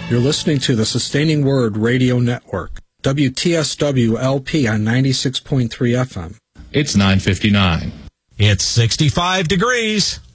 You're listening to the Sustaining Word Radio Network, WTSW-LP on 96.3 FM. It's 9:59. It's 65 degrees.